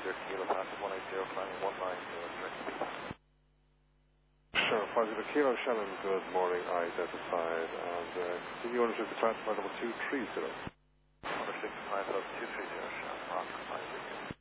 Kilo, Passport 180, climbing 190, direct speed. Sure, 50 Kilo, Shannon, good morning, identified, and continue ownership to transport number 230. Ownership, 5230, Shannon, Rock, 50.